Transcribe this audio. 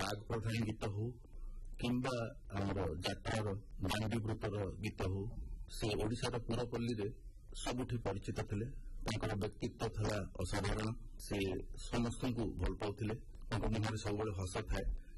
ବାଘ ପ୍ରଧାନୀ ଗୀତ ହଉ କିମ୍ବା ଆମର ଯାତ୍ରାର ଦାଣ୍ଡିବୃତ୍ତର ଗୀତ ହଉ, ସେ ଓଡ଼ିଶାର ପୁରପଲ୍ଲୀରେ ସବୁଠି ପରିଚିତ ଥିଲେ। ତାଙ୍କର ବ୍ୟକ୍ତିତ୍ୱ ଥିଲା ଅସାଧାରଣ। ସେ ସମସ୍ତଙ୍କୁ ଭଲ ପାଉଥିଲେ। ତାଙ୍କ ମୁହଁରେ ସବୁବେଳେ ହସ ଥାଏ।